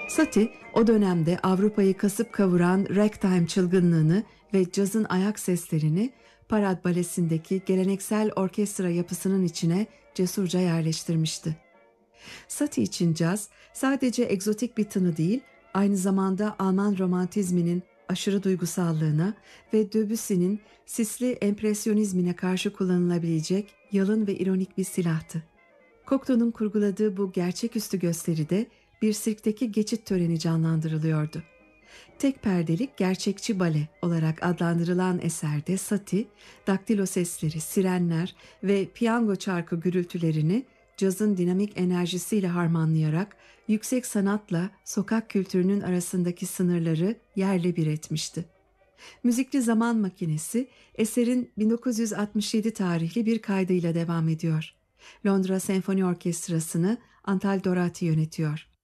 Satie, o dönemde Avrupa'yı kasıp kavuran ragtime çılgınlığını ve cazın ayak seslerini Parad Balesi'ndeki geleneksel orkestra yapısının içine cesurca yerleştirmişti. Satie için caz sadece egzotik bir tını değil, aynı zamanda Alman romantizminin aşırı duygusallığına ve Debussy'nin sisli empresyonizmine karşı kullanılabilecek yalın ve ironik bir silahtı. Cocteau'nun kurguladığı bu gerçeküstü gösteride bir sirkteki geçit töreni canlandırılıyordu. Tek perdelik gerçekçi bale olarak adlandırılan eserde Satie, daktilo sesleri, sirenler ve piyango çarkı gürültülerini cazın dinamik enerjisiyle harmanlayarak yüksek sanatla sokak kültürünün arasındaki sınırları yerle bir etmişti. Müzikli Zaman Makinesi eserin 1967 tarihli bir kaydıyla devam ediyor. Londra Senfoni Orkestrası'nı Antal Dorati yönetiyor.